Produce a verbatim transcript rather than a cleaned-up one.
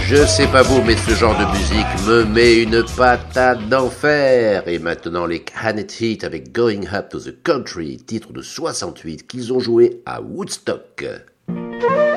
Je sais pas vous, mais ce genre de musique me met une patate d'enfer. Et maintenant, les Canet Heat avec Going Up to the Country, titre de soixante-huit qu'ils ont joué à Woodstock.